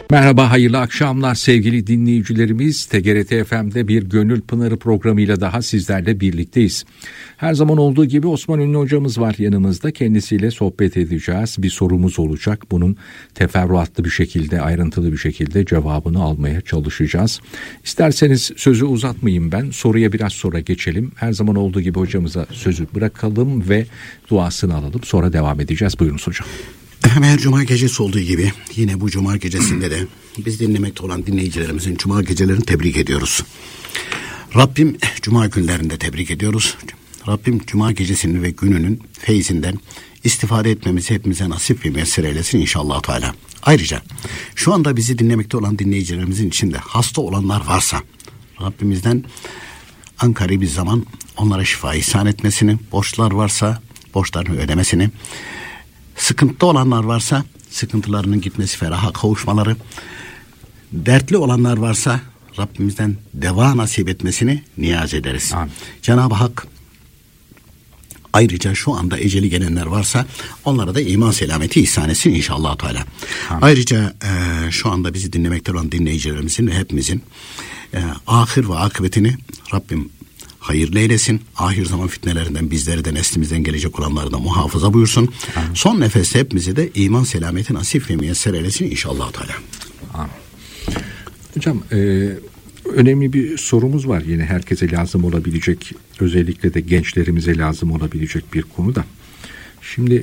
Merhaba, hayırlı akşamlar sevgili dinleyicilerimiz. TGRT FM'de bir Gönül Pınarı programıyla daha sizlerle birlikteyiz. Her zaman olduğu gibi Osman Ünlü hocamız var yanımızda. Kendisiyle sohbet edeceğiz. Bir sorumuz olacak. Bunun teferruatlı bir şekilde, ayrıntılı bir şekilde cevabını almaya çalışacağız. İsterseniz sözü uzatmayayım ben. Soruya biraz sonra geçelim. Her zaman olduğu gibi hocamıza sözü bırakalım ve duasını alalım. Sonra devam edeceğiz. Buyurunuz hocam. Her cuma gecesi olduğu gibi yine bu cuma gecesinde de biz dinlemekte olan dinleyicilerimizin cuma gecelerini tebrik ediyoruz. Rabbim cuma günlerinde tebrik ediyoruz. Rabbim cuma gecesinin ve gününün feyzinden istifade etmemizi hepimize nasip ve müyesser eylesin inşallah Teala. Ayrıca şu anda bizi dinlemekte olan dinleyicilerimizin içinde hasta olanlar varsa Rabbimizden Ankara'yı bir zaman onlara şifa ihsan etmesini, borçlar varsa borçlarını ödemesini, sıkıntıda olanlar varsa sıkıntılarının gitmesi, feraha kavuşmaları, dertli olanlar varsa Rabbimizden deva nasip etmesini niyaz ederiz. Amin. Cenab-ı Hak ayrıca şu anda eceli gelenler varsa onlara da iman selameti ihsan etsin inşallah Teala. Ayrıca şu anda bizi dinlemekte olan dinleyicilerimizin ve hepimizin ahir ve akıbetini Rabbim hayırlı eylesin. Ahir zaman fitnelerinden bizleri de neslimizden gelecek olanları da muhafaza buyursun. Amin. Son nefeste hepimize de iman selameti nasip ve müyesser eylesin inşallah Teala. Amin. Hocam önemli bir sorumuz var yine herkese lazım olabilecek, özellikle de gençlerimize lazım olabilecek bir konu da. Şimdi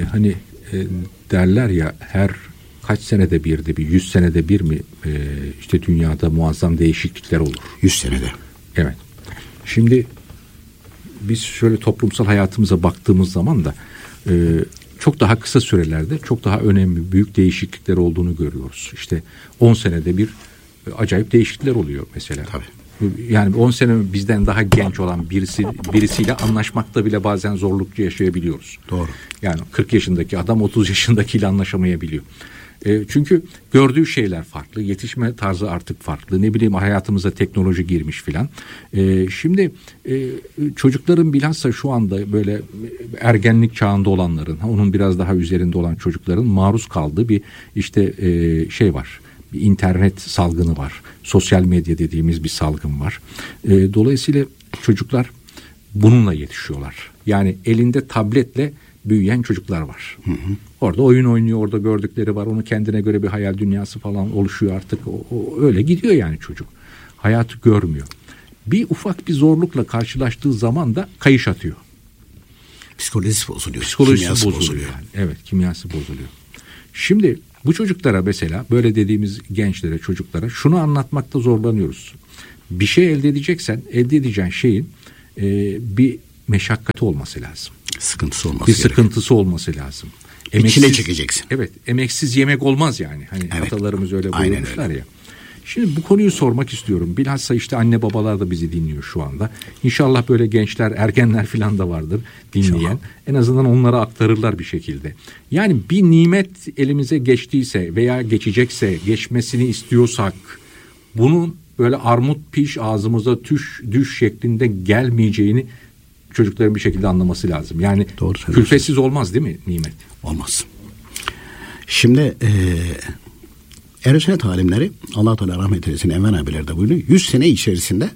derler ya, her kaç senede bir de 100 senede bir mi işte dünyada muazzam değişiklikler olur. 100 senede. Evet. Şimdi biz şöyle toplumsal hayatımıza baktığımız zaman da çok daha kısa sürelerde çok daha önemli büyük değişiklikler olduğunu görüyoruz. İşte 10 senede bir acayip değişiklikler oluyor mesela. Tabii. Yani 10 sene bizden daha genç olan birisiyle anlaşmakta bile bazen zorluk yaşayabiliyoruz. Doğru. Yani 40 yaşındaki adam 30 yaşındakiyle anlaşamayabiliyor. Çünkü gördüğü şeyler farklı, yetişme tarzı artık farklı, ne bileyim hayatımıza teknoloji girmiş filan. Şimdi çocukların bilhassa şu anda böyle ergenlik çağında olanların, onun biraz daha üzerinde olan çocukların maruz kaldığı bir işte şey var. Bir internet salgını var. Sosyal medya dediğimiz bir salgın var. Dolayısıyla çocuklar bununla yetişiyorlar. Yani elinde tabletle büyüyen çocuklar var. Hı hı. Orada oyun oynuyor, orada gördükleri var. Onun kendine göre bir hayal dünyası falan oluşuyor artık. O öyle gidiyor yani çocuk. Hayatı görmüyor. Bir ufak bir zorlukla karşılaştığı zaman da kayış atıyor. Psikolojisi bozuluyor. Psikolojisi bozuluyor. Yani. Evet, kimyası bozuluyor. Şimdi bu çocuklara mesela böyle dediğimiz gençlere, çocuklara şunu anlatmakta zorlanıyoruz. Bir şey elde edeceksen elde edeceğin şeyin bir meşakkati olması lazım. Sıkıntısı olması bir sıkıntısı olması lazım. İçine çekeceksin. Evet, emeksiz yemek olmaz yani. Hani evet, atalarımız öyle buyurmuşlar ya. Şimdi bu konuyu sormak istiyorum. Bilhassa işte anne babalar da bizi dinliyor şu anda. İnşallah böyle gençler, ergenler falan da vardır dinleyen. İnşallah. En azından onlara aktarırlar bir şekilde. Yani bir nimet elimize geçtiyse veya geçecekse, geçmesini istiyorsak bunun böyle armut piş ağzımıza düş şeklinde gelmeyeceğini çocukların bir şekilde anlaması lazım. Yani külfetsiz olmaz değil mi nimet? Olmaz. Şimdi Ehl-i Sünnet alimleri, Allah Teala rahmet eylesin, Enver abiler de buyuruyor. 100 sene içerisinde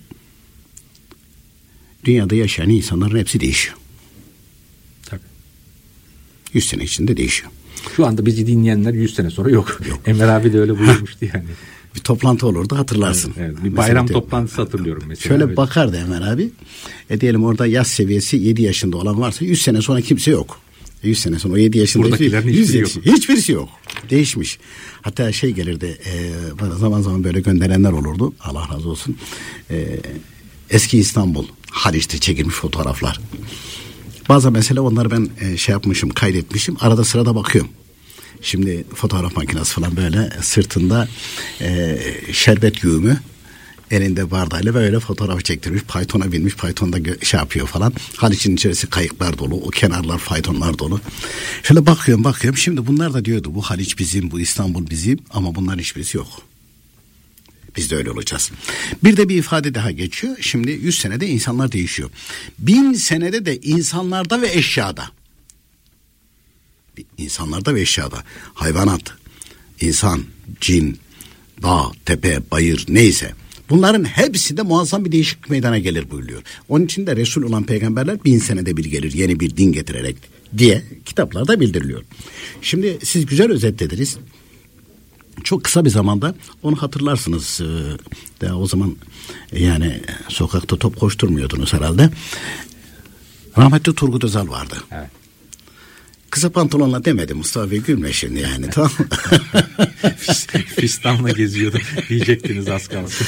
dünyada yaşayan insanların hepsi değişiyor. Tabii. 100 sene içinde değişiyor. Şu anda bizi dinleyenler 100 sene sonra yok. Enver abi de öyle buyurmuştu yani. Bir toplantı olurdu, hatırlarsın. Evet, bir bayram toplantısı hatırlıyorum mesela. Şöyle evet, bakardı Enver abi. Diyelim orada yaş seviyesi 7 yaşında olan varsa 100 sene sonra kimse yok. 100 sene sonra o 7 yaşında hiçbirisi yok. Değişmiş. Hatta şey gelirdi, zaman zaman böyle gönderenler olurdu. Allah razı olsun. Eski İstanbul, Haliç'te çekilmiş fotoğraflar. Bazen mesela onları ben kaydetmişim. Arada sırada bakıyorum. Şimdi fotoğraf makinesi falan böyle sırtında şerbet güğümü, elinde bardağıyla böyle fotoğraf çektirmiş. Python'a binmiş. Python'da yapıyor falan. Haliç'in içerisi kayıklar dolu. O kenarlar faytonlar dolu. Şöyle bakıyorum. Şimdi bunlar da diyordu bu Haliç bizim, bu İstanbul bizim, ama bunların hiçbirisi yok. Biz de öyle olacağız. Bir de bir ifade daha geçiyor. Şimdi 100 senede insanlar değişiyor. 1000 senede de insanlarda ve eşyada. İnsanlarda ve eşyada. Hayvanat, insan, cin, Dağ, tepe, bayır neyse. Bunların hepsi de muazzam bir değişiklik meydana gelir buyuruyor. Onun için de Resul olan peygamberler 1000 senede bir gelir yeni bir din getirerek diye kitaplarda bildiriliyor. Şimdi siz güzel özetlediniz. Çok kısa bir zamanda onu hatırlarsınız. Daha o zaman yani sokakta top koşturmuyordunuz herhalde. Rahmetli Turgut Özal vardı. Evet. Kısa pantolonla demedi Mustafa Bey, gülme şimdi yani, tamam. Fistanla geziyordu diyecektiniz az kalsın.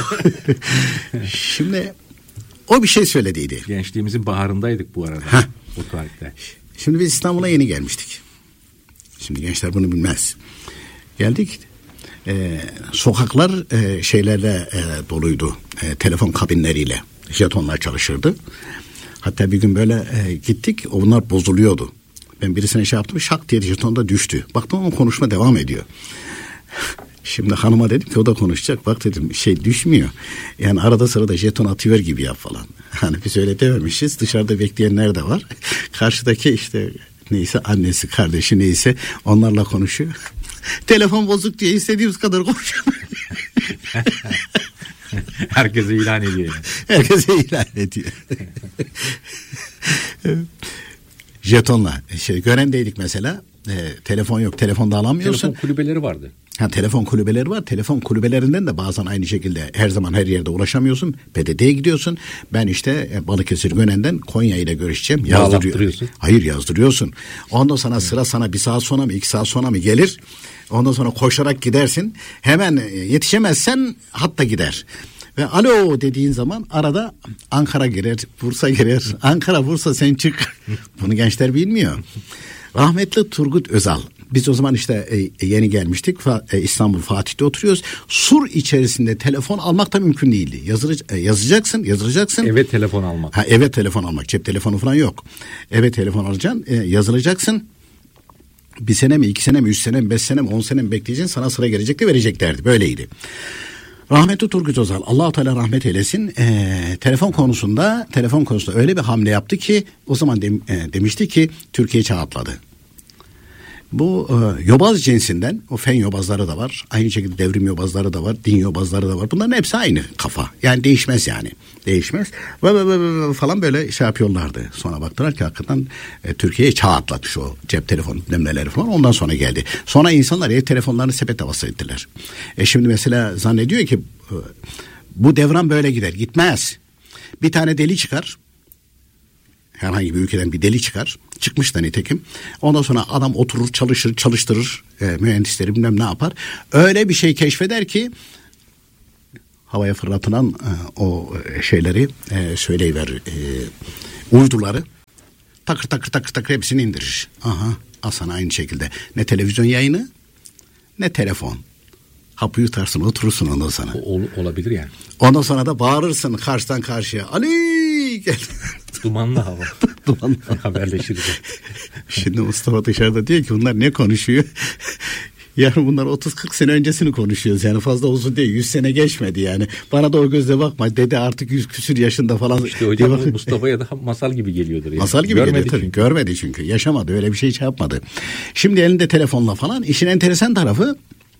Şimdi o bir şey söylediydi. Gençliğimizin baharındaydık bu arada. O tarihte. Şimdi biz İstanbul'a yeni gelmiştik. Şimdi gençler bunu bilmez. Geldik. Sokaklar şeylerle doluydu. Telefon kabinleriyle. Jetonlar çalışırdı. Hatta bir gün böyle gittik. Onlar bozuluyordu. Ben birisine şey yaptım. Şak diye jeton da düştü. Baktım ama konuşma devam ediyor. Şimdi hanıma dedim ki o da konuşacak. Bak dedim şey düşmüyor. Yani arada sırada jeton atıver gibi yap falan. Hani biz öyle dememişiz. Dışarıda bekleyenler de var. Karşıdaki işte neyse annesi, kardeşi neyse onlarla konuşuyor. Telefon bozuk diye istediğimiz kadar konuşuyor. Herkese ilan ediyor yani. Herkese ilan ediyor. Jetonla Gören'deydik mesela. Telefon yok. Telefonda alamıyorsun. Telefon kulübeleri vardı. Telefon kulübeleri var. Telefon kulübelerinden de bazen aynı şekilde her zaman her yerde ulaşamıyorsun. PTT'ye gidiyorsun. Ben işte Balıkesir Gönen'den Konya ile görüşeceğim. Yazdırıyorsun. Hayır, yazdırıyorsun. Ondan sonra sıra sana 1 saat sonra mı 2 saat sonra mı gelir. Ondan sonra koşarak gidersin. Hemen yetişemezsen hatta gider. Ve alo dediğin zaman arada Ankara girer, Bursa girer. Ankara, Bursa sen çık. Bunu gençler bilmiyor. Rahmetli Turgut Özal. Biz o zaman işte yeni gelmiştik. İstanbul Fatih'te oturuyoruz. Sur içerisinde telefon almak da mümkün değildi. Yazılacaksın. Eve telefon almak. Eve telefon almak. Cep telefonu falan yok. Eve telefon alacaksın, yazılacaksın. 1 sene mi, 2 sene mi, 3 sene mi, 5 sene mi, 10 sene mi bekleyeceksin, sana sıra gelecekti, vereceklerdi. Böyleydi. Rahmetli Turgut Özal, Allah-u Teala rahmet eylesin, telefon konusunda öyle bir hamle yaptı ki o zaman demişti ki Türkiye çağ atladı. Bu yobaz cinsinden, o fen yobazları da var, aynı şekilde devrim yobazları da var, din yobazları da var. Bunların hepsi aynı kafa. Yani değişmez yani. Değişmez. Ve falan böyle şey yapıyorlardı. Sonra baktılar ki hakikaten Türkiye'ye çağ atlatmış o cep telefonu neleri falan. Ondan sonra geldi. Sonra insanlar ev telefonlarını sepet havası ettiler. Şimdi mesela zannediyor ki bu devran böyle gider. Gitmez. Bir tane deli çıkar. Herhangi bir ülkeden bir deli çıkar. Çıkmış da nitekim. Ondan sonra adam oturur, çalıştırır. Mühendisleri bilmem ne yapar. Öyle bir şey keşfeder ki havaya fırlatılan o şeyleri söyleyiver, uyduları takır hepsini indirir. Asana aynı şekilde. Ne televizyon yayını ne telefon. Hapı yutarsın, oturursun ondan sonra. Olabilir yani. Ondan sonra da bağırırsın karşıdan karşıya. Ali gel. Dumanlı hava. Dumanlı haberleşiriz. Şimdi Mustafa dışarıda diyor ki bunlar ne konuşuyor? Yani bunlar 30-40 sene öncesini konuşuyoruz. Yani fazla uzun değil. 100 sene geçmedi yani. Bana da o gözle bakma. Dede artık 100 küsür yaşında falan. İşte hocam bu Mustafa'ya da masal gibi geliyordur. Yani. Masal gibi geliyor tabii. Görmedi çünkü. Yaşamadı. Öyle bir şey yapmadı. Şimdi elinde telefonla falan. İşin enteresan tarafı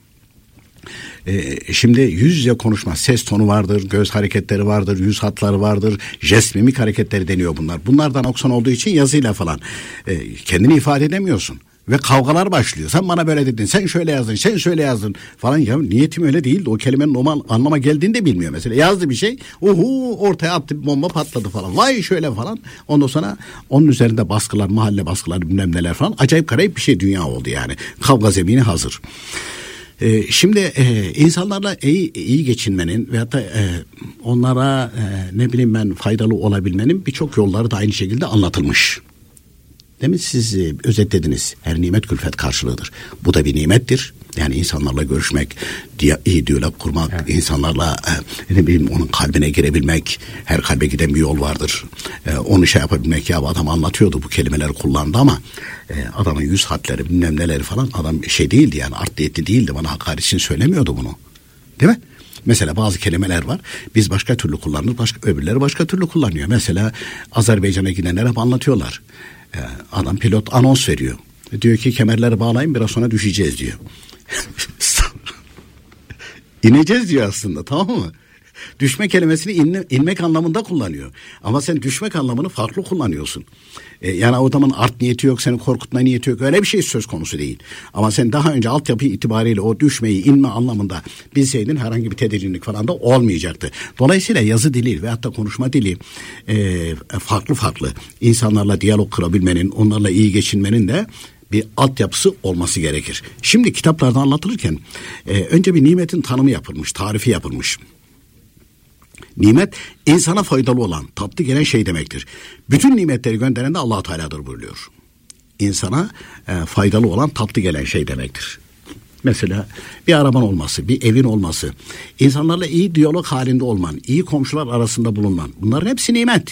şimdi yüz yüze konuşma, ses tonu vardır, göz hareketleri vardır, yüz hatları vardır, jest mimik hareketleri deniyor bunlar. Bunlardan noksan olduğu için yazıyla falan kendini ifade edemiyorsun. Ve kavgalar başlıyor. Sen bana böyle dedin, sen şöyle yazdın falan. Ya niyetim öyle değildi. O kelimenin normal anlama geldiğini de bilmiyor mesela. Yazdı bir şey, ortaya attı bir bomba patladı falan. Vay şöyle falan. Ondan sonra onun üzerinde baskılar, mahalle baskıları bilmem neler falan. Acayip garip bir şey dünya oldu yani. Kavga zemini hazır. Şimdi insanlarla iyi geçinmenin veyahut da onlara faydalı olabilmenin birçok yolları da aynı şekilde anlatılmış. Demin siz özetlediniz. Her nimet külfet karşılığıdır. Bu da bir nimettir. Yani insanlarla görüşmek, iyi diyalog kurmak, evet. İnsanlarla onun kalbine girebilmek, her kalbe giden bir yol vardır. Onu şey yapabilmek, ya adam anlatıyordu bu kelimeleri kullandı ama adamın yüz hatları bilmem neleri falan adam şey değildi yani art niyetli değildi, bana hakaret için söylemiyordu bunu. Değil mi? Mesela bazı kelimeler var. Biz başka türlü kullanırız, öbürleri başka türlü kullanıyor. Mesela Azerbaycan'a gidenler hep anlatıyorlar. Adam pilot anons veriyor. Diyor ki kemerleri bağlayın biraz sonra düşeceğiz diyor. İneceğiz diyor aslında, tamam mı? Düşme kelimesini inmek anlamında kullanıyor. Ama sen düşmek anlamını farklı kullanıyorsun. Yani o adamın art niyeti yok, seni korkutma niyeti yok. Öyle bir şey söz konusu değil. Ama sen daha önce altyapı itibariyle o düşmeyi, inme anlamında bilseydin herhangi bir tedirginlik falan da olmayacaktı. Dolayısıyla yazı dili ve hatta konuşma dili farklı insanlarla diyalog kurabilmenin, onlarla iyi geçinmenin de bir altyapısı olması gerekir. Şimdi kitaplarda anlatılırken önce bir nimetin tanımı yapılmış, tarifi yapılmış. Nimet insana faydalı olan, tatlı gelen şey demektir. Bütün nimetleri gönderen de Allah Teala'dır buyuruyor. İnsana faydalı olan, tatlı gelen şey demektir. Mesela bir araban olması, bir evin olması, insanlarla iyi diyalog halinde olman, iyi komşular arasında bulunman, bunların hepsi nimet.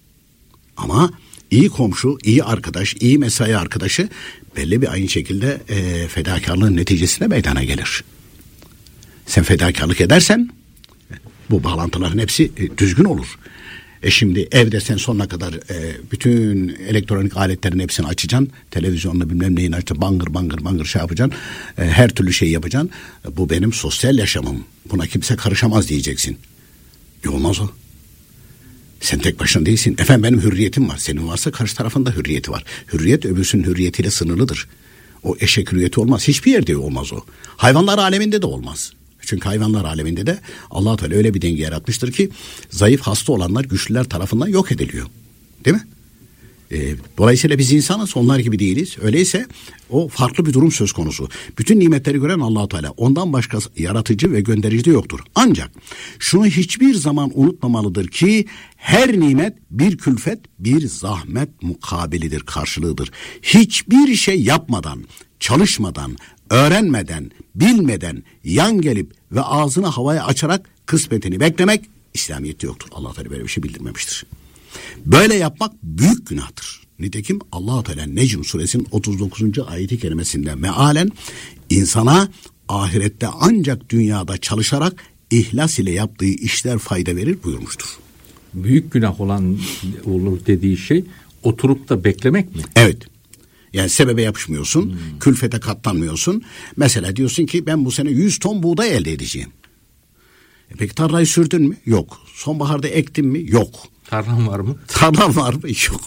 Ama iyi komşu, iyi arkadaş, iyi mesai arkadaşı belli bir aynı şekilde fedakarlığın neticesinde meydana gelir. Sen fedakarlık edersen bu bağlantıların hepsi düzgün olur. Şimdi evde sen sonuna kadar bütün elektronik aletlerin hepsini açacaksın. Televizyonla bilmem neyin açacaksın. Bangır şey yapacaksın. Her türlü şeyi yapacaksın. Bu benim sosyal yaşamım. Buna kimse karışamaz diyeceksin. Olmaz o. Sen tek başına değilsin. Efendim benim hürriyetim var. Senin varsa karşı tarafın da hürriyeti var. Hürriyet öbürsünün hürriyetiyle sınırlıdır. O eşek hürriyeti olmaz. Hiçbir yerde olmaz o. Hayvanlar aleminde de olmaz. Çünkü hayvanlar aleminde de Allah-u Teala öyle bir denge yaratmıştır ki zayıf, hasta olanlar güçlüler tarafından yok ediliyor. Değil mi? Dolayısıyla biz insanız, onlar gibi değiliz. Öyleyse o farklı bir durum söz konusu. Bütün nimetleri gören Allah-u Teala. Ondan başka yaratıcı ve gönderici de yoktur. Ancak şunu hiçbir zaman unutmamalıdır ki her nimet bir külfet, bir zahmet mukabilidir, karşılığıdır. Hiçbir şey yapmadan, çalışmadan, öğrenmeden, bilmeden, yan gelip ve ağzını havaya açarak kısmetini beklemek İslamiyet'te yoktur. Allah Teala böyle bir şey bildirmemiştir. Böyle yapmak büyük günahtır. Nitekim Allah Teala Necm suresinin 39. ayeti kerimesinde mealen insana ahirette ancak dünyada çalışarak ihlas ile yaptığı işler fayda verir buyurmuştur. Büyük günah olan olur dediği şey oturup da beklemek mi? Evet. Yani sebebe yapışmıyorsun, külfete katlanmıyorsun. Mesela diyorsun ki ben bu sene 100 ton buğday elde edeceğim. Peki tarlayı sürdün mü? Yok. Sonbaharda ektin mi? Yok. Tarlan var mı? Tarlan var mı? Yok.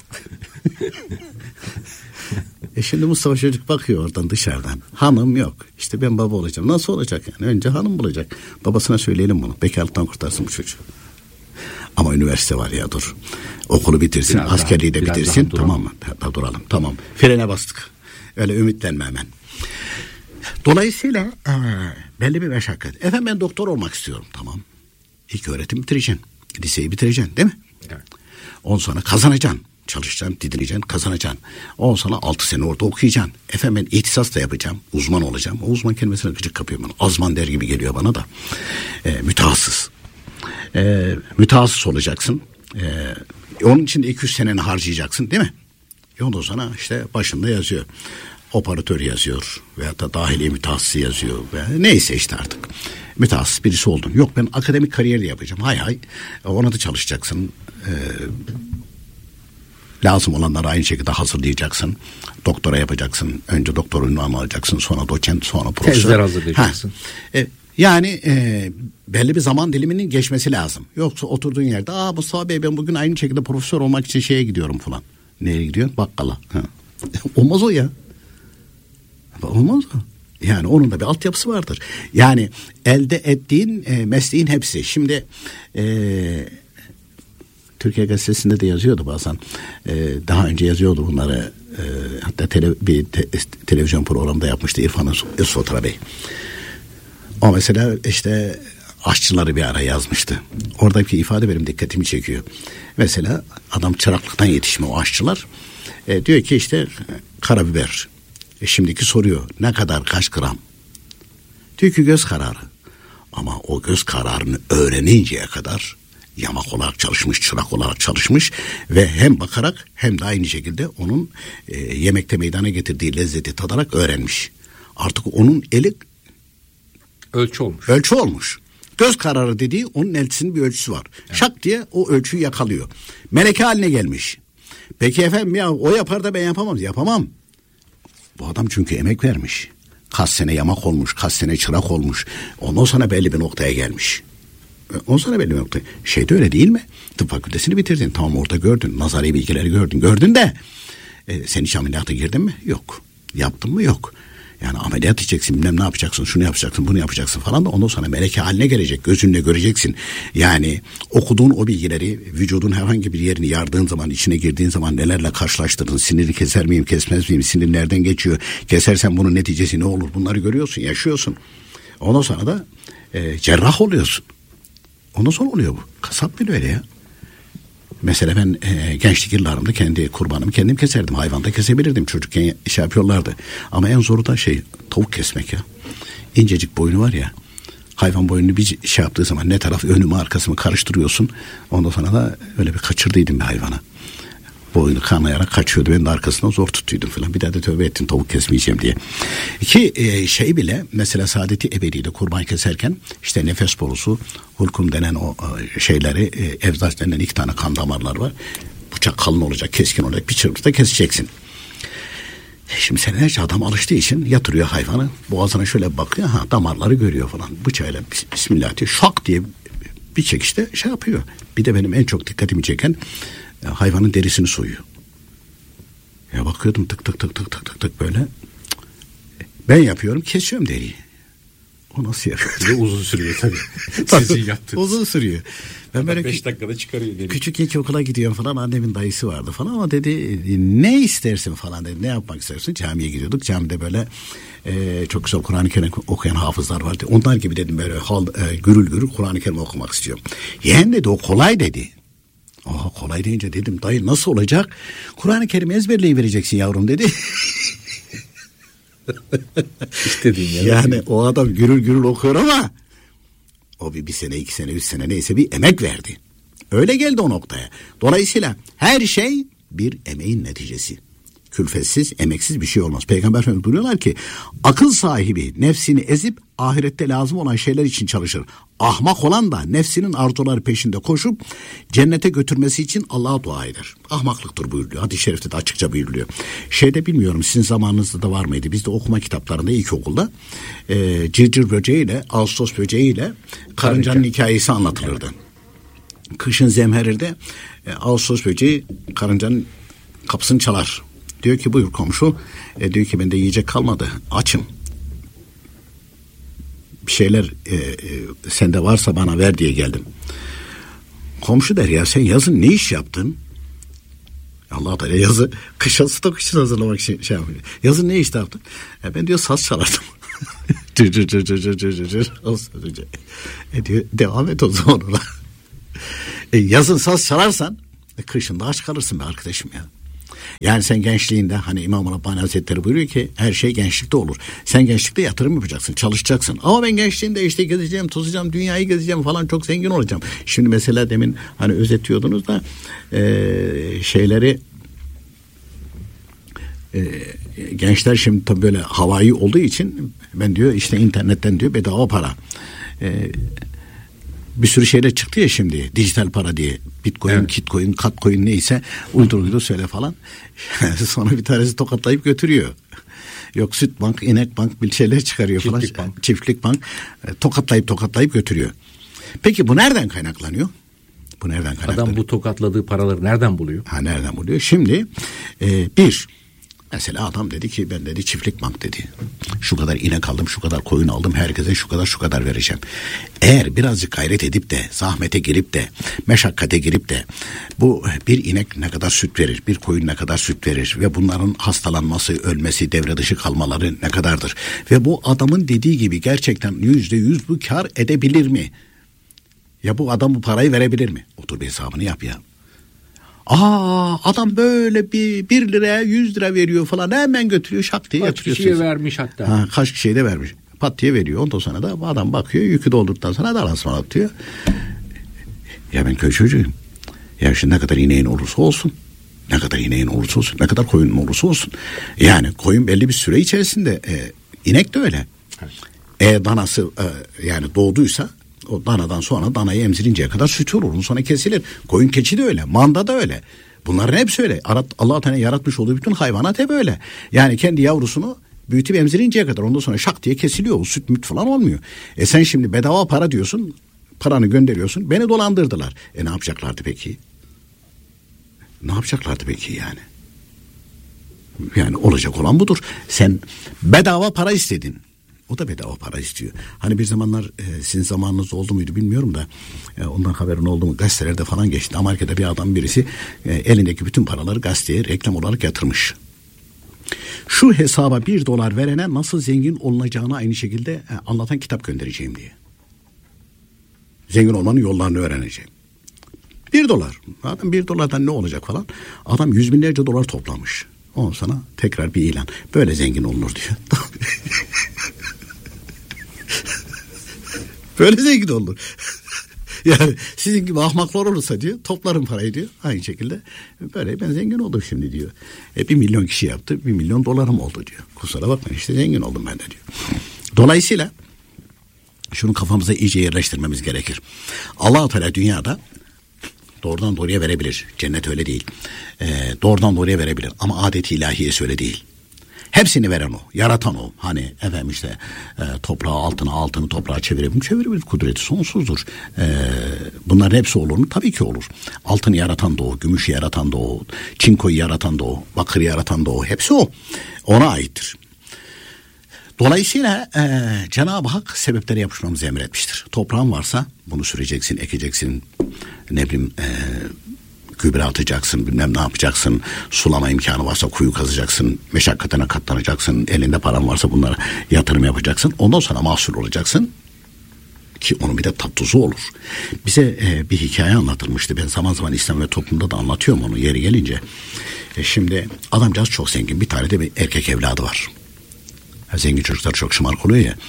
Şimdi Mustafa çocuk bakıyor oradan dışarıdan. Hanım yok. İşte ben baba olacağım. Nasıl olacak yani? Önce hanım bulacak. Babasına söyleyelim bunu. Bekarlıktan kurtarsın bu çocuğu. Ama üniversite var ya, dur. Okulu bitirsin, biraz askerliği de bitirsin. Tamam mı? Duralım. Tamam. Frene bastık. Öyle ümitlenme hemen. Dolayısıyla belli bir meşakkat. Efendim ben doktor olmak istiyorum. Tamam. İlk öğretim bitireceksin. Liseyi bitireceksin değil mi? Evet. Ondan sonra kazanacaksın. Çalışacaksın, didineceksin, kazanacaksın. Ondan sonra 6 sene orada okuyacaksın. Efendim ben ihtisas da yapacağım. Uzman olacağım. O uzman kelimesine gıcık kapıyorum ben. Azman der gibi geliyor bana da. Mütehassıs. Mütehassıs olacaksın. Onun için de 200 seneni harcayacaksın değil mi? Ondan sonra işte başında yazıyor. Operatör yazıyor veyahut da dahiliye mütehassısı yazıyor. Neyse işte artık. Mütehassıs birisi oldun. Yok ben akademik kariyeri yapacağım. Hay. Ona da çalışacaksın. Lazım olanları aynı şekilde hazırlayacaksın. Doktora yapacaksın. Önce doktor ünvanı alacaksın. Sonra doçent, sonra profesör. Tezler hazırlayacaksın. Yani belli bir zaman diliminin geçmesi lazım. Yoksa oturduğun yerde Mustafa Bey ben bugün aynı şekilde profesör olmak için şeye gidiyorum falan. Nereye gidiyorsun? Bakkala. Olmaz o ya. Olmaz o. Yani onun da bir altyapısı vardır. Yani elde ettiğin mesleğin hepsi. Şimdi Türkiye Gazetesi'nde de yazıyordu bazen. Daha önce yazıyordu bunları. Hatta televizyon programında yapmıştı İrfan Özfotra Bey. O mesela işte aşçıları bir ara yazmıştı. Oradaki ifade benim dikkatimi çekiyor. Mesela adam çıraklıktan yetişme o aşçılar. Diyor ki işte karabiber. Şimdiki soruyor ne kadar kaç gram? Diyor ki göz kararı. Ama o göz kararını öğreninceye kadar yamak olarak çalışmış, çırak olarak çalışmış ve hem bakarak hem de aynı şekilde onun yemekte meydana getirdiği lezzeti tadarak öğrenmiş. Artık onun eli ölçü olmuş. Göz kararı dediği onun elçisinin bir ölçüsü var. Evet. Şak diye o ölçüyü yakalıyor. Meleke haline gelmiş. Peki efendim ya o yapar da ben yapamam. Yapamam. Bu adam çünkü emek vermiş. Kaç sene yamak olmuş, kaç sene çırak olmuş. Ondan sonra belli bir noktaya gelmiş. Ondan sonra belli bir noktaya. Şey de öyle değil mi? Tıp fakültesini bitirdin. Tamam, orada gördün. Nazari bilgileri gördün. Gördün de sen hiç ameliyata girdin mi? Yok. Yaptın mı? Yok. Yani ameliyat edeceksin, bilmem ne yapacaksın, şunu yapacaksın, bunu yapacaksın falan da ondan sonra meleke haline gelecek, gözünle göreceksin. Yani okuduğun o bilgileri vücudun herhangi bir yerini yardığın zaman, içine girdiğin zaman nelerle karşılaştırdın, siniri keser miyim, kesmez miyim, sinir nereden geçiyor, kesersen bunun neticesi ne olur, bunları görüyorsun, yaşıyorsun. Ondan sonra da cerrah oluyorsun. Ondan sonra oluyor bu. Kasap bile öyle ya. Mesela ben gençlik yıllarımda kendi kurbanımı kendim keserdim. Hayvanda kesebilirdim. Çocukken şey yapıyorlardı. Ama en zoru da tavuk kesmek ya. İncecik boynu var ya. Hayvan boynunu bir şey yaptığı zaman ne taraf önü mü arkası mı karıştırıyorsun. Ondan sonra da öyle bir kaçırdıydım bir hayvana. Boynu kanayarak kaçıyordu. Ben de arkasından zor tutuydum falan. Bir daha da tövbe ettim tavuk kesmeyeceğim diye. Ki bile mesela Saadeti Ebedi'de kurban keserken işte nefes borusu, hulkum denen o şeyleri, evzaç denen 2 tane kan damarlar var. Bıçak kalın olacak, keskin olacak. Bir çırpıda keseceksin. Şimdi senelerce adam alıştığı için yatırıyor hayvanı. Boğazına şöyle bakıyor. Damarları görüyor falan. Bıçağıyla bismillah diyor. Şak diye bir çekişte şey yapıyor. Bir de benim en çok dikkatimi çeken hayvanın derisini soyuyor. Ya bakıyordum tık tık tık tık tık tık tık böyle. Ben yapıyorum, kesiyorum deriyi. O nasıl yapıyor? Ve uzun sürüyor tabii. Sizin yaptığınız. Uzun sürüyor. Ben böyle 5 dakikada çıkarıyor deriyi. Küçük ilkokula gidiyorum falan, annemin dayısı vardı falan ama dedi ne istersin falan dedi. Ne yapmak istersin? Camiye gidiyorduk. Camide böyle çok güzel Kur'an-ı Kerim okuyan hafızlar vardı. Onlar gibi dedim böyle gürül gürül Kur'an-ı Kerim okumak istiyorum. Yeğen dedi o kolay dedi. Kolay deyince dedim dayı nasıl olacak? Kur'an-ı Kerim'i ezberleyivereceksin yavrum dedi. İstediğin yani o adam gürül gürül okuyor ama o bir sene, 2 sene, 3 sene neyse bir emek verdi. Öyle geldi o noktaya. Dolayısıyla her şey bir emeğin neticesi. Külfetsiz, emeksiz bir şey olmaz. Peygamber Efendimiz buyuruyorlar ki akıl sahibi nefsini ezip ahirette lazım olan şeyler için çalışır. Ahmak olan da nefsinin arzuları peşinde koşup cennete götürmesi için Allah'a dua eder. Ahmaklıktır buyuruluyor. Hadis-i şerifte de açıkça buyuruluyor. Bilmiyorum sizin zamanınızda da var mıydı? Bizde okuma kitaplarında ilkokulda cırcır böceğiyle, ağustos böceğiyle karıncanın hikayesi anlatılırdı. Kışın zemherirde ağustos böceği karıncanın kapısını çalar. Diyor ki buyur komşu. Diyor ki bende yiyecek kalmadı. Açım. Bir şeyler sende varsa bana ver diye geldim. Komşu der ya sen yazın ne iş yaptın? Allah Teala yazı kışın stok için hazırlamak için şey yapıyor. Yazın ne iş yaptın? Ben diyor saz çalardım. Diyor devam et o zaman ona. Yazın saz çalarsan kışın da aç kalırsın be arkadaşım ya. Yani sen gençliğinde hani İmam Rabbani Hazretleri buyuruyor ki her şey gençlikte olur. Sen gençlikte yatırım yapacaksın, çalışacaksın. Ama ben gençliğimde işte gezeceğim, tozacağım, dünyayı gezeceğim falan çok zengin olacağım. Şimdi mesela demin hani özetliyordunuz da gençler şimdi tabii böyle havai olduğu için ben diyor işte internetten diyor bedava para. Bir sürü şeyler çıktı ya şimdi dijital para diye bitcoin, evet. Kitcoin, katcoin neyse uydur söyle falan. Sonra bir tanesi tokatlayıp götürüyor. Yok süt bank, inek bank bir şeyler çıkarıyor çiftlik falan. Bank. Çiftlik bank tokatlayıp götürüyor. Peki bu nereden kaynaklanıyor? Adam bu tokatladığı paraları nereden buluyor? Nereden buluyor? Şimdi mesela adam dedi ki ben dedi çiftlik bank dedi. Şu kadar inek aldım, şu kadar koyun aldım, herkese şu kadar vereceğim. Eğer birazcık gayret edip de, zahmete girip de, meşakkate girip de bu bir inek ne kadar süt verir, bir koyun ne kadar süt verir ve bunların hastalanması, ölmesi, devre dışı kalmaları ne kadardır? Ve bu adamın dediği gibi gerçekten %100 bu kar edebilir mi? Ya bu adam bu parayı verebilir mi? Otur bir hesabını yap ya. Adam böyle bir liraya 100 lira veriyor falan hemen götürüyor şak diye yatırıyor. Kaç kişiye vermiş hatta. Kaç kişiye de vermiş. Pat diye veriyor. Ondan sonra da adam bakıyor yükü doldurduktan sonra da lansman atıyor. Ya ben köy çocuğuyum. Ya şimdi ne kadar ineğin olursa olsun. Ne kadar koyunun olursa olsun. Yani koyun belli bir süre içerisinde inek de öyle. Evet. Danası yani doğduysa o danadan sonra danayı emzirinceye kadar süt olur. Ondan sonra kesilir. Koyun keçi de öyle. Manda da öyle. Bunların hepsi öyle. Allah Teala yaratmış olduğu bütün hayvanat hep öyle. Yani kendi yavrusunu büyütüp emzirinceye kadar, ondan sonra şak diye kesiliyor. O süt müt falan olmuyor. Sen şimdi bedava para diyorsun. Paranı gönderiyorsun. Beni dolandırdılar. Ne yapacaklardı peki? Ne yapacaklardı peki yani? Yani olacak olan budur. Sen bedava para istedin. O da bedava para istiyor. Hani bir zamanlar sizin zamanınız oldu muydu bilmiyorum da ondan haberin oldu mu, gazetelerde falan geçti. Amerika'da bir adam birisi elindeki bütün paraları gazeteye reklam olarak yatırmış. Şu hesaba $1 verene nasıl zengin olunacağını aynı şekilde anlatan kitap göndereceğim diye. Zengin olmanın yollarını öğreneceğim. $1. Adam $1'dan ne olacak falan. Adam yüz binlerce dolar toplamış. Ondan sonra tekrar bir ilan. Böyle zengin olunur diyor. Böyle zengin olunur. Yani sizin gibi ahmaklar olursa diyor, toplarım parayı diyor. Aynı şekilde böyle ben zengin oldum şimdi diyor. 1 milyon kişi yaptı, $1 milyon oldu diyor. Kusura bakmayın işte zengin oldum ben de diyor. Dolayısıyla şunu kafamıza iyice yerleştirmemiz gerekir. Allah-u Teala dünyada doğrudan doğruya verebilir. Cennet öyle değil. Doğrudan doğruya verebilir. Ama adet-i ilahiyesi öyle değil. Hepsini veren o. Yaratan o. Hani efendim işte toprağı altını toprağa çevirebilir. Kudreti sonsuzdur. Bunların hepsi olur mu? Tabii ki olur. Altını yaratan da o. Gümüşü yaratan da o. Çinkoyu yaratan da o. Bakırı yaratan da o. Hepsi o. Ona aittir. Dolayısıyla Cenab-ı Hak sebeplere yapışmamızı emretmiştir. Toprağın varsa bunu süreceksin, ekeceksin, ne bileyim gübre atacaksın, bilmem ne yapacaksın, sulama imkanı varsa kuyu kazacaksın, meşakkatine katlanacaksın, elinde paran varsa bunlara yatırım yapacaksın, ondan sonra mahsul olacaksın ki onun bir de tatlısı olur. Bize bir hikaye anlatılmıştı, ben zaman zaman İslam ve toplumda da anlatıyorum onu yeri gelince. Şimdi adamcağız çok zengin, bir tane de bir erkek evladı var. Zengin çocuklar çok şımarık oluyor ya.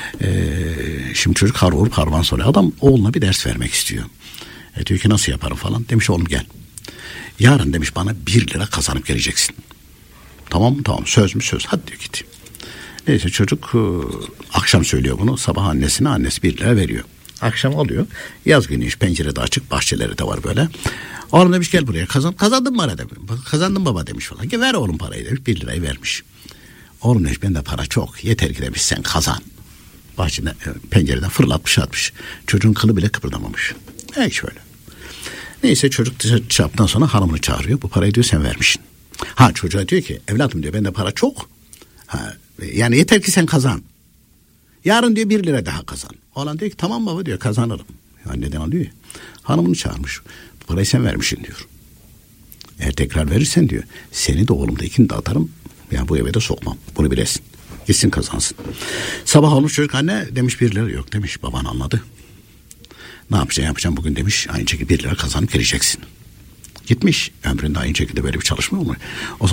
Şimdi çocuk harvan soruyor. Adam oğluna bir ders vermek istiyor. Diyor ki nasıl yaparım falan. Demiş oğlum gel. Yarın demiş bana $1 kazanıp geleceksin. Tamam söz mü söz. Hadi diyor git. Neyse çocuk akşam söylüyor bunu. Sabah annesi $1 veriyor. Akşam alıyor. Yaz günü iş pencerede açık, bahçeleri de var böyle. Oğlum demiş gel buraya kazandın mı ara demiş. Kazandım baba demiş falan. Ver oğlum parayı demiş. $1 vermiş. Oğlum demiş bende para çok. Yeter ki demiş sen kazan. Bahçede pencereden fırlatmış atmış. Çocuğun kılı bile kıpırdamamış. Şöyle. Neyse çocuk dışarı çıktıktan sonra hanımını çağırıyor. Bu parayı diyor sen vermişsin. Çocuğa diyor ki evladım diyor bende para çok. Yani yeter ki sen kazan. Yarın diyor $1 daha kazan. Oğlan diyor ki tamam baba diyor kazanırım. Neden alıyor ya. Hanımını çağırmış. Bu parayı sen vermişsin diyor. Eğer tekrar verirsen diyor seni de oğlum da ikini de atarım. Yani bu eve de sokmam. Bunu bilesin. Gitsin kazansın. Sabah olmuş çocuk anne demiş $1 yok demiş. Baban anladı. Ne yapacağım bugün demiş. Aynı şekilde $1 kazanıp geleceksin. Gitmiş. Ömründe aynı şekilde böyle bir çalışma olmuyor. O zaman